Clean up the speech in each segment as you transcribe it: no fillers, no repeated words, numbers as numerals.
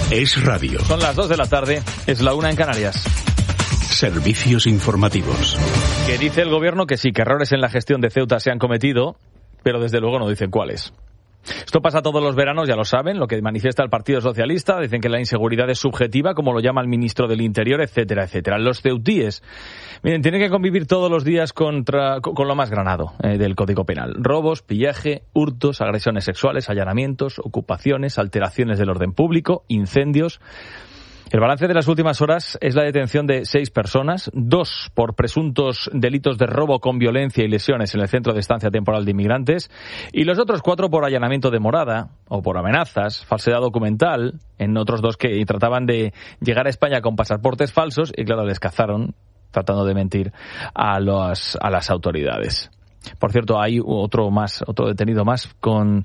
Es radio. Son las 2 de la tarde, es la 1 en Canarias. Servicios informativos. Que dice el gobierno que sí, que errores en la gestión de Ceuta se han cometido, pero desde luego no dicen cuáles. Esto pasa todos los veranos, ya lo saben, lo que manifiesta el Partido Socialista. Dicen que la inseguridad es subjetiva, como lo llama el ministro del Interior, etcétera, etcétera. Los ceutíes, miren, tienen que convivir todos los días con lo más granado del Código Penal. Robos, pillaje, hurtos, agresiones sexuales, allanamientos, ocupaciones, alteraciones del orden público, incendios. El balance de las últimas horas es la detención de 6 personas, 2 por presuntos delitos de robo con violencia y lesiones en el centro de estancia temporal de inmigrantes, y los otros 4 por allanamiento de morada o por amenazas, falsedad documental, en otros 2 que trataban de llegar a España con pasaportes falsos y claro, les cazaron tratando de mentir a las autoridades. Por cierto, hay otro detenido más con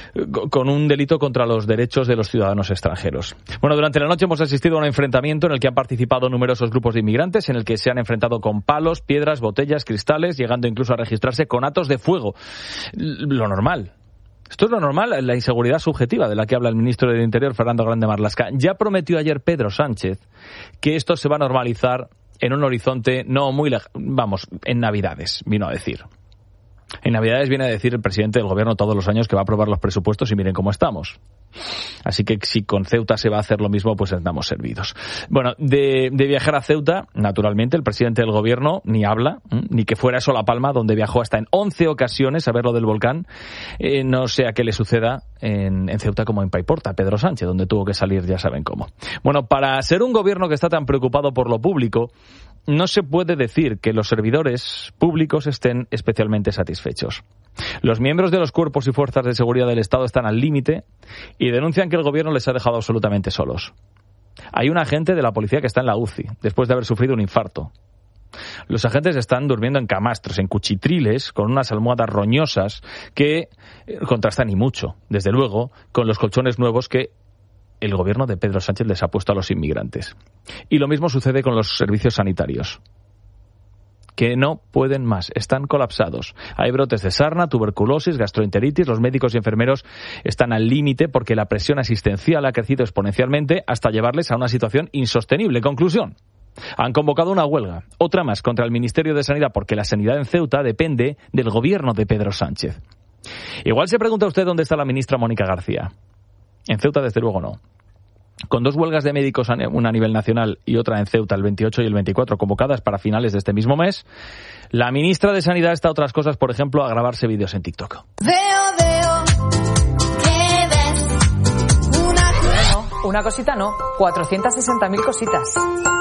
un delito contra los derechos de los ciudadanos extranjeros. Bueno, durante la noche hemos asistido a un enfrentamiento en el que han participado numerosos grupos de inmigrantes, en el que se han enfrentado con palos, piedras, botellas, cristales, llegando incluso a registrarse conatos de fuego. Lo normal. Esto es lo normal, la inseguridad subjetiva de la que habla el ministro del Interior, Fernando Grande Marlaska. Ya prometió ayer Pedro Sánchez que esto se va a normalizar en un horizonte no muy en Navidades, vino a decir. En Navidades viene a decir el presidente del gobierno todos los años que va a aprobar los presupuestos y miren cómo estamos. Así que si con Ceuta se va a hacer lo mismo, pues estamos servidos. Bueno, de viajar a Ceuta, naturalmente, el presidente del gobierno ni habla, ni que fuera eso La Palma, donde viajó hasta en 11 ocasiones a ver lo del volcán. No sé a qué le suceda en Ceuta como en Paiporta, Pedro Sánchez, donde tuvo que salir, ya saben cómo. Bueno, para ser un gobierno que está tan preocupado por lo público, no se puede decir que los servidores públicos estén especialmente satisfechos. Los miembros de los cuerpos y fuerzas de seguridad del Estado están al límite y denuncian que el gobierno les ha dejado absolutamente solos. Hay un agente de la policía que está en la UCI, después de haber sufrido un infarto. Los agentes están durmiendo en camastros, en cuchitriles, con unas almohadas roñosas que contrastan y mucho, desde luego, con los colchones nuevos que el gobierno de Pedro Sánchez les ha puesto a los inmigrantes. Y lo mismo sucede con los servicios sanitarios, que no pueden más, están colapsados. Hay brotes de sarna, tuberculosis, gastroenteritis, los médicos y enfermeros están al límite porque la presión asistencial ha crecido exponencialmente hasta llevarles a una situación insostenible. Conclusión: han convocado una huelga, otra más contra el Ministerio de Sanidad, porque la sanidad en Ceuta depende del gobierno de Pedro Sánchez. Igual se pregunta usted dónde está la ministra Mónica García. En Ceuta, desde luego, no. Con 2 huelgas de médicos, una a nivel nacional y otra en Ceuta el 28 y el 24, convocadas para finales de este mismo mes, la ministra de Sanidad está a otras cosas, por ejemplo, a grabarse vídeos en TikTok. Veo que ves una cosita no, 460.000 cositas.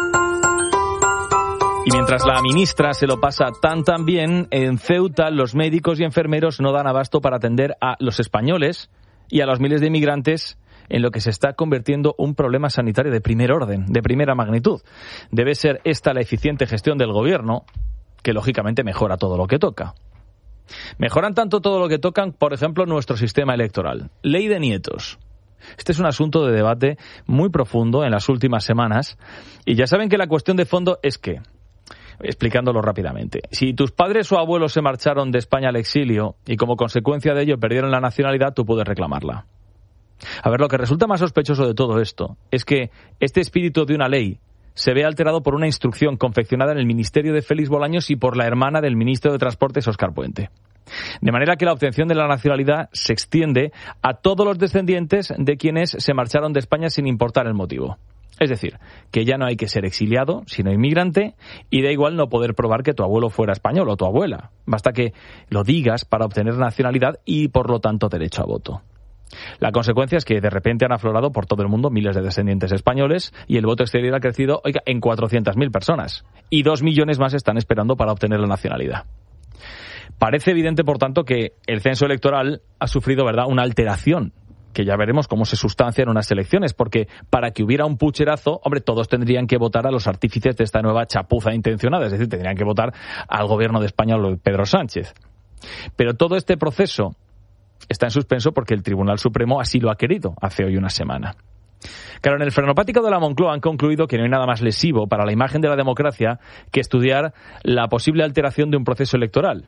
Y mientras la ministra se lo pasa tan bien, en Ceuta los médicos y enfermeros no dan abasto para atender a los españoles y a los miles de inmigrantes en lo que se está convirtiendo un problema sanitario de primer orden, de primera magnitud. Debe ser esta la eficiente gestión del gobierno, que lógicamente mejora todo lo que toca. Mejoran tanto todo lo que tocan, por ejemplo, nuestro sistema electoral. Ley de nietos. Este es un asunto de debate muy profundo en las últimas semanas, y ya saben que la cuestión de fondo es que, explicándolo rápidamente, si tus padres o abuelos se marcharon de España al exilio y como consecuencia de ello perdieron la nacionalidad, tú puedes reclamarla. A ver, lo que resulta más sospechoso de todo esto es que este espíritu de una ley se ve alterado por una instrucción confeccionada en el ministerio de Félix Bolaños y por la hermana del ministro de Transportes, Óscar Puente. De manera que la obtención de la nacionalidad se extiende a todos los descendientes de quienes se marcharon de España sin importar el motivo. Es decir, que ya no hay que ser exiliado, sino inmigrante, y da igual no poder probar que tu abuelo fuera español o tu abuela. Basta que lo digas para obtener nacionalidad y, por lo tanto, derecho a voto. La consecuencia es que de repente han aflorado por todo el mundo miles de descendientes españoles y el voto exterior ha crecido, en 400.000 personas. Y 2 millones más están esperando para obtener la nacionalidad. Parece evidente, por tanto, que el censo electoral ha sufrido, ¿verdad?, una alteración, que ya veremos cómo se sustancia en unas elecciones, porque para que hubiera un pucherazo, todos tendrían que votar a los artífices de esta nueva chapuza intencionada, es decir, tendrían que votar al gobierno de España o Pedro Sánchez. Pero todo este proceso está en suspenso porque el Tribunal Supremo así lo ha querido hace hoy una semana. Claro, en el frenopático de la Moncloa han concluido que no hay nada más lesivo para la imagen de la democracia que estudiar la posible alteración de un proceso electoral.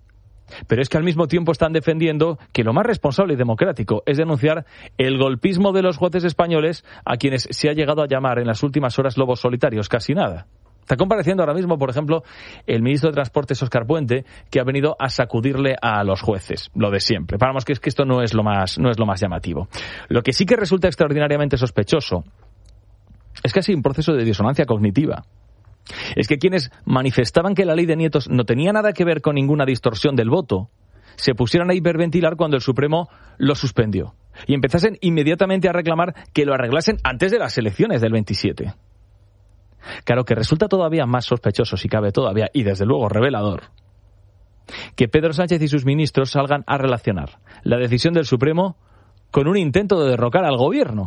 Pero es que al mismo tiempo están defendiendo que lo más responsable y democrático es denunciar el golpismo de los jueces españoles, a quienes se ha llegado a llamar en las últimas horas lobos solitarios, casi nada. Está compareciendo ahora mismo, por ejemplo, el ministro de Transportes, Óscar Puente, que ha venido a sacudirle a los jueces, lo de siempre. Vamos, que es que esto no es lo más llamativo. Lo que sí que resulta extraordinariamente sospechoso es casi un proceso de disonancia cognitiva. Es que quienes manifestaban que la ley de Nietos no tenía nada que ver con ninguna distorsión del voto, se pusieran a hiperventilar cuando el Supremo lo suspendió y empezasen inmediatamente a reclamar que lo arreglasen antes de las elecciones del 27. Claro que resulta todavía más sospechoso, si cabe todavía, y desde luego revelador, que Pedro Sánchez y sus ministros salgan a relacionar la decisión del Supremo con un intento de derrocar al gobierno.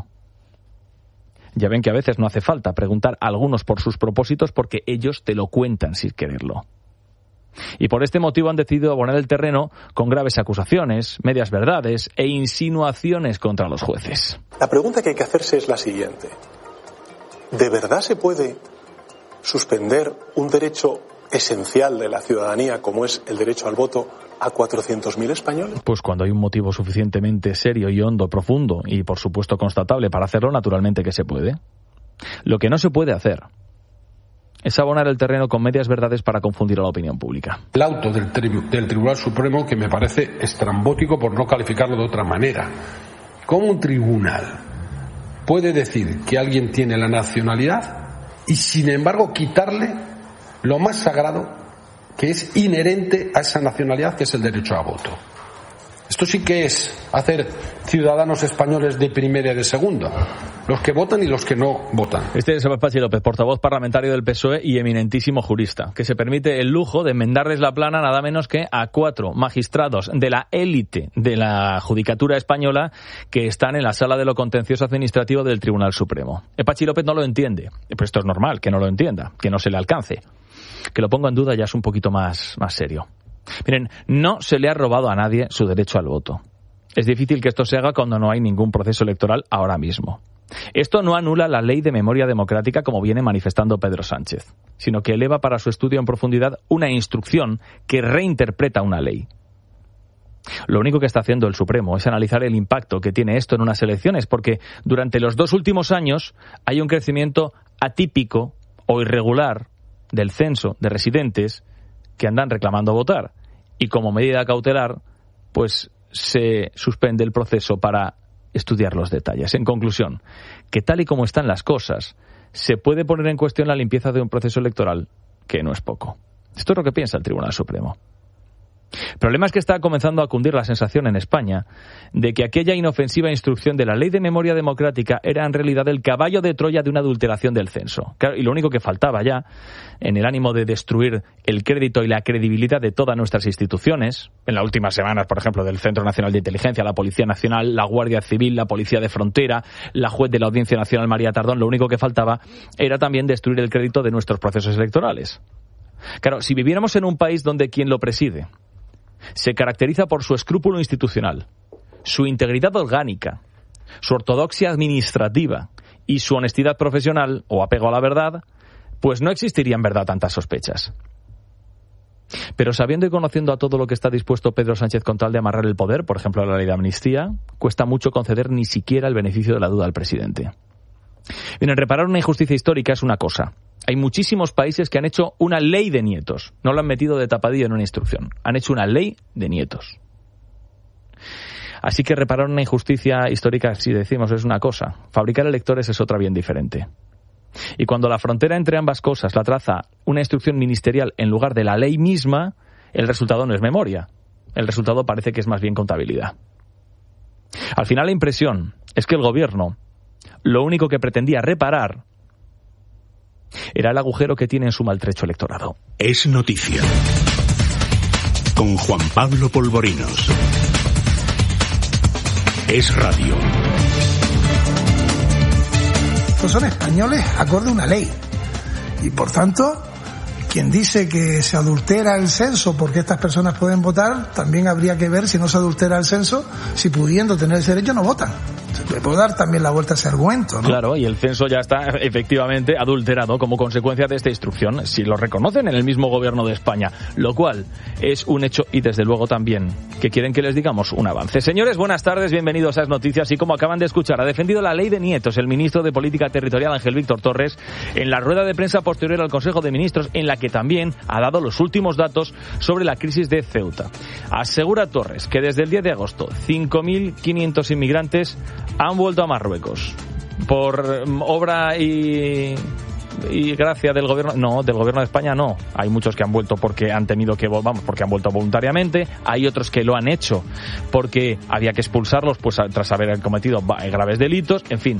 Ya ven que a veces no hace falta preguntar a algunos por sus propósitos, porque ellos te lo cuentan sin quererlo. Y por este motivo han decidido abonar el terreno con graves acusaciones, medias verdades e insinuaciones contra los jueces. La pregunta que hay que hacerse es la siguiente. ¿De verdad se puede suspender un derecho esencial de la ciudadanía, como es el derecho al voto, a 400.000 españoles? Pues cuando hay un motivo suficientemente serio y hondo, profundo y por supuesto constatable para hacerlo, naturalmente que se puede. Lo que no se puede hacer es abonar el terreno con medias verdades para confundir a la opinión pública. El auto del Tribunal Supremo, que me parece estrambótico por no calificarlo de otra manera. ¿Cómo un tribunal puede decir que alguien tiene la nacionalidad y sin embargo quitarle lo más sagrado que es inherente a esa nacionalidad, que es el derecho a voto? Esto sí que es hacer ciudadanos españoles de primera y de segunda, los que votan y los que no votan. Este es Pachi López, portavoz parlamentario del PSOE y eminentísimo jurista, que se permite el lujo de enmendarles la plana nada menos que a 4 magistrados de la élite de la judicatura española que están en la sala de lo contencioso administrativo del Tribunal Supremo. Pachi López no lo entiende, pero esto es normal, que no lo entienda, que no se le alcance. Que lo ponga en duda ya es un poquito más serio. Miren, no se le ha robado a nadie su derecho al voto. Es difícil que esto se haga cuando no hay ningún proceso electoral ahora mismo. Esto no anula la ley de memoria democrática como viene manifestando Pedro Sánchez, sino que eleva para su estudio en profundidad una instrucción que reinterpreta una ley. Lo único que está haciendo el Supremo es analizar el impacto que tiene esto en unas elecciones, porque durante los 2 últimos años hay un crecimiento atípico o irregular del censo de residentes que andan reclamando votar, y como medida cautelar pues se suspende el proceso para estudiar los detalles. En conclusión, que tal y como están las cosas, se puede poner en cuestión la limpieza de un proceso electoral, que no es poco. Esto es lo que piensa el Tribunal Supremo. El problema es que está comenzando a cundir la sensación en España de que aquella inofensiva instrucción de la Ley de Memoria Democrática era en realidad el caballo de Troya de una adulteración del censo. Claro, y lo único que faltaba ya, en el ánimo de destruir el crédito y la credibilidad de todas nuestras instituciones, en las últimas semanas, por ejemplo, del Centro Nacional de Inteligencia, la Policía Nacional, la Guardia Civil, la Policía de Frontera, la juez de la Audiencia Nacional María Tardón, lo único que faltaba era también destruir el crédito de nuestros procesos electorales. Claro, si viviéramos en un país donde quien lo preside se caracteriza por su escrúpulo institucional, su integridad orgánica, su ortodoxia administrativa y su honestidad profesional o apego a la verdad, pues no existirían, verdad, tantas sospechas. Pero sabiendo y conociendo a todo lo que está dispuesto Pedro Sánchez con tal de amarrar el poder, por ejemplo la ley de amnistía, cuesta mucho conceder ni siquiera el beneficio de la duda al presidente. Bien, reparar una injusticia histórica es una cosa. Hay muchísimos países que han hecho una ley de nietos. No lo han metido de tapadillo en una instrucción. Han hecho una ley de nietos. Así que reparar una injusticia histórica, si decimos, es una cosa. Fabricar electores es otra bien diferente. Y cuando la frontera entre ambas cosas la traza una instrucción ministerial en lugar de la ley misma, el resultado no es memoria. El resultado parece que es más bien contabilidad. Al final la impresión es que el gobierno lo único que pretendía reparar era el agujero que tiene en su maltrecho electorado. Es noticia. Con Juan Pablo Polvorinos. Es radio. Estos son españoles acorde a una ley. Y por tanto, quien dice que se adultera el censo porque estas personas pueden votar, también habría que ver si no se adultera el censo, si pudiendo tener ese derecho no votan. Le puedo dar también la vuelta a ese argumento, ¿no? Claro, y el censo ya está efectivamente adulterado como consecuencia de esta instrucción, si lo reconocen en el mismo gobierno de España, lo cual es un hecho y desde luego también que quieren que les digamos un avance. Señores, buenas tardes, bienvenidos a las noticias. Y como acaban de escuchar, ha defendido la ley de nietos el ministro de Política Territorial Ángel Víctor Torres en la rueda de prensa posterior al Consejo de Ministros, en la que también ha dado los últimos datos sobre la crisis de Ceuta. Asegura Torres que desde el 10 de agosto 5.500 inmigrantes han vuelto a Marruecos por obra y gracia del gobierno. No, del gobierno de España no. Hay muchos que han vuelto porque han tenido que, porque han vuelto voluntariamente. Hay otros que lo han hecho porque había que expulsarlos pues tras haber cometido graves delitos. En fin,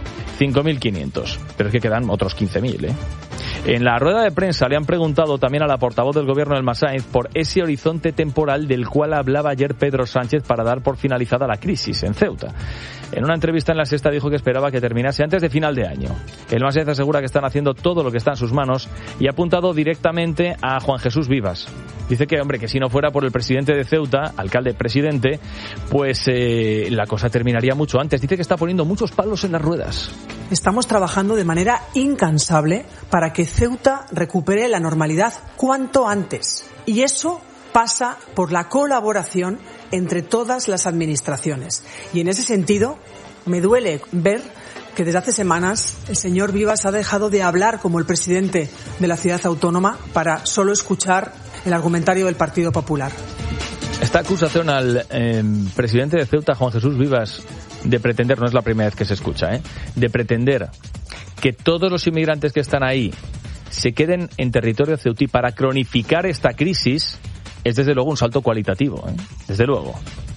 5.500. Pero es que quedan otros 15.000, ¿eh? En la rueda de prensa le han preguntado también a la portavoz del gobierno del Massaez por ese horizonte temporal del cual hablaba ayer Pedro Sánchez para dar por finalizada la crisis en Ceuta. En una entrevista en La Sexta dijo que esperaba que terminase antes de final de año. El Massaez asegura que están haciendo todo lo que está en sus manos y ha apuntado directamente a Juan Jesús Vivas. Dice que, hombre, que si no fuera por el presidente de Ceuta, alcalde-presidente, pues la cosa terminaría mucho antes. Dice que está poniendo muchos palos en las ruedas. Estamos trabajando de manera incansable para que Ceuta recupere la normalidad cuanto antes. Y eso pasa por la colaboración entre todas las administraciones. Y en ese sentido, me duele ver que desde hace semanas el señor Vivas ha dejado de hablar como el presidente de la ciudad autónoma para solo escuchar el argumentario del Partido Popular. Esta acusación al presidente de Ceuta, Juan Jesús Vivas, de pretender, no es la primera vez que se escucha, de pretender que todos los inmigrantes que están ahí se queden en territorio ceutí para cronificar esta crisis, es desde luego un salto cualitativo, desde luego.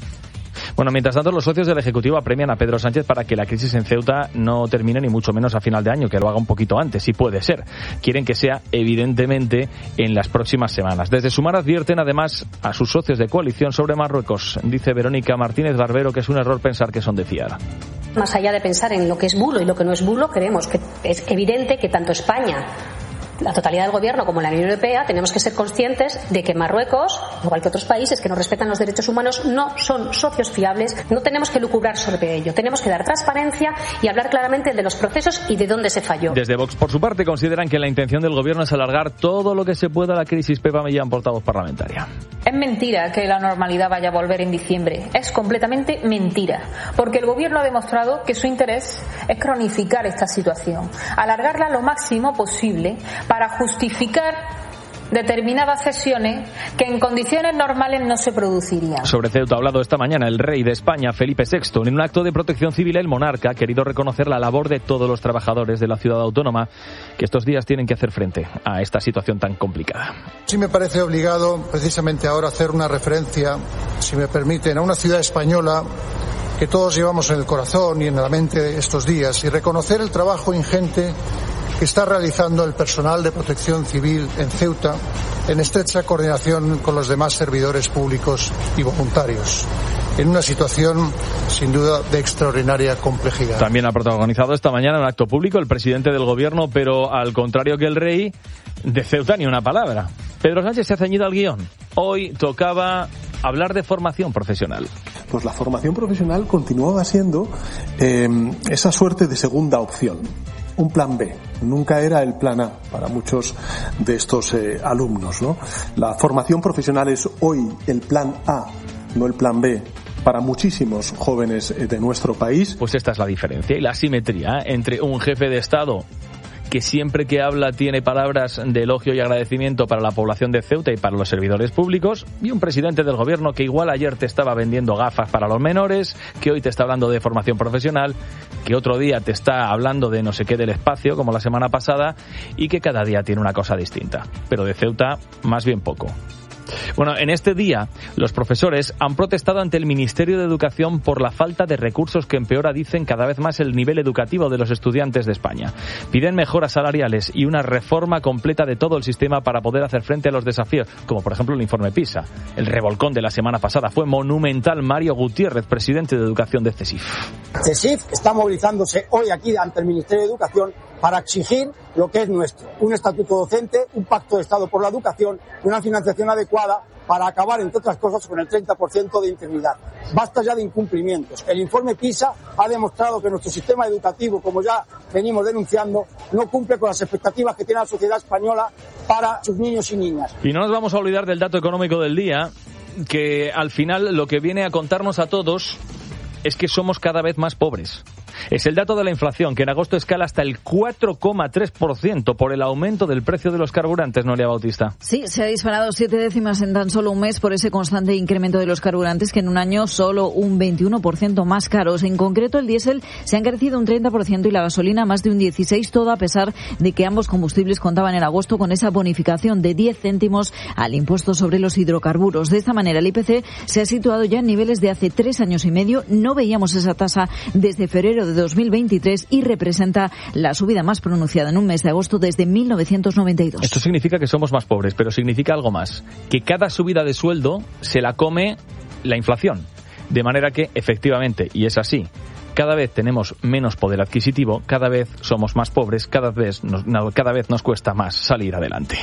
Bueno, mientras tanto, los socios del Ejecutivo apremian a Pedro Sánchez para que la crisis en Ceuta no termine ni mucho menos a final de año, que lo haga un poquito antes, si puede ser. Quieren que sea, evidentemente, en las próximas semanas. Desde Sumar advierten, además, a sus socios de coalición sobre Marruecos. Dice Verónica Martínez Barbero que es un error pensar que son de fiar. Más allá de pensar en lo que es bulo y lo que no es bulo, creemos que es evidente que tanto España, la totalidad del gobierno, como la Unión Europea, tenemos que ser conscientes de que Marruecos, igual que otros países que no respetan los derechos humanos, no son socios fiables. No tenemos que lucubrar sobre ello. Tenemos que dar transparencia y hablar claramente de los procesos y de dónde se falló. Desde Vox, por su parte, consideran que la intención del gobierno es alargar todo lo que se pueda la crisis. Pepa Millán, portavoz parlamentaria. Es mentira que la normalidad vaya a volver en diciembre. Es completamente mentira. Porque el gobierno ha demostrado que su interés es cronificar esta situación, alargarla lo máximo posible para justificar determinadas cesiones que en condiciones normales no se producirían. Sobre Ceuta ha hablado esta mañana el rey de España, Felipe VI. En un acto de protección civil, el monarca ha querido reconocer la labor de todos los trabajadores de la ciudad autónoma que estos días tienen que hacer frente a esta situación tan complicada. Sí me parece obligado, precisamente ahora, hacer una referencia, si me permiten, a una ciudad española que todos llevamos en el corazón y en la mente estos días, y reconocer el trabajo ingente que está realizando el personal de protección civil en Ceuta en estrecha coordinación con los demás servidores públicos y voluntarios, en una situación sin duda de extraordinaria complejidad. También ha protagonizado esta mañana un acto público el presidente del gobierno, pero al contrario que el rey, de Ceuta ni una palabra. Pedro Sánchez se ha ceñido al guión. Hoy tocaba hablar de formación profesional. Pues la formación profesional continuaba siendo esa suerte de segunda opción. Un plan B, nunca era el plan A para muchos de estos alumnos, ¿no? La formación profesional es hoy el plan A, no el plan B, para muchísimos jóvenes de nuestro país. Pues esta es la diferencia y la asimetría entre un jefe de Estado que siempre que habla tiene palabras de elogio y agradecimiento para la población de Ceuta y para los servidores públicos, y un presidente del gobierno que igual ayer te estaba vendiendo gafas para los menores, que hoy te está hablando de formación profesional, que otro día te está hablando de no sé qué del espacio, como la semana pasada, y que cada día tiene una cosa distinta. Pero de Ceuta, más bien poco. Bueno, en este día, los profesores han protestado ante el Ministerio de Educación por la falta de recursos que empeora, dicen, cada vez más el nivel educativo de los estudiantes de España. Piden mejoras salariales y una reforma completa de todo el sistema para poder hacer frente a los desafíos, como por ejemplo el informe PISA. El revolcón de la semana pasada fue monumental. Mario Gutiérrez, presidente de Educación de CESIF. CESIF está movilizándose hoy aquí ante el Ministerio de Educación para exigir lo que es nuestro, un estatuto docente, un pacto de Estado por la educación y una financiación adecuada para acabar, entre otras cosas, con el 30% de interinidad. Basta ya de incumplimientos. El informe PISA ha demostrado que nuestro sistema educativo, como ya venimos denunciando, no cumple con las expectativas que tiene la sociedad española para sus niños y niñas. Y no nos vamos a olvidar del dato económico del día, que al final lo que viene a contarnos a todos es que somos cada vez más pobres. Es el dato de la inflación, que en agosto escala hasta el 4,3% por el aumento del precio de los carburantes, Noelia Bautista. Sí, se ha disparado 7 décimas en tan solo un mes por ese constante incremento de los carburantes, que en un año solo un 21% más caros. En concreto, el diésel se ha encarecido un 30% y la gasolina más de un 16%, todo a pesar de que ambos combustibles contaban en agosto con esa bonificación de 10 céntimos al impuesto sobre los hidrocarburos. De esta manera, el IPC se ha situado ya en niveles de hace 3 años y medio. No veíamos esa tasa desde febrero de 2023 y representa la subida más pronunciada en un mes de agosto desde 1992. Esto significa que somos más pobres, pero significa algo más, que cada subida de sueldo se la come la inflación. De manera que, efectivamente, y es así, cada vez tenemos menos poder adquisitivo, cada vez somos más pobres, cada vez nos cuesta más salir adelante.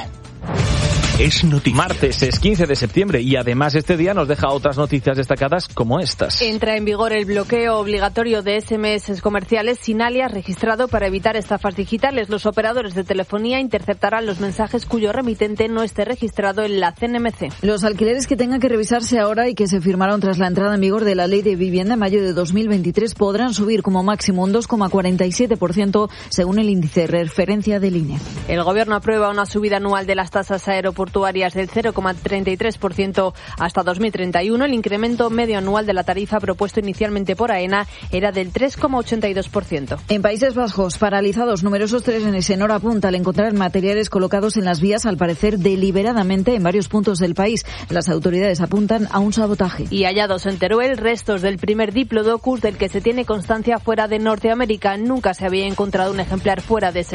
Es noticia. Martes es 15 de septiembre y además este día nos deja otras noticias destacadas como estas. Entra en vigor el bloqueo obligatorio de SMS comerciales sin alias registrado para evitar estafas digitales. Los operadores de telefonía interceptarán los mensajes cuyo remitente no esté registrado en la CNMC. Los alquileres que tengan que revisarse ahora y que se firmaron tras la entrada en vigor de la Ley de Vivienda en mayo de 2023 podrán subir como máximo un 2,47% según el índice de referencia del INE. El Gobierno aprueba una subida anual de las tasas aeroportuarias del 0,33% hasta 2031. El incremento medio anual de la tarifa propuesto inicialmente por AENA era del 3,82%. En Países Bajos, paralizados numerosos trenes en hora punta al encontrar materiales colocados en las vías, al parecer deliberadamente en varios puntos del país. Las autoridades apuntan a un sabotaje. Y hallados en Teruel restos del primer Diplodocus del que se tiene constancia fuera de Norteamérica. Nunca se había encontrado un ejemplar fuera de ese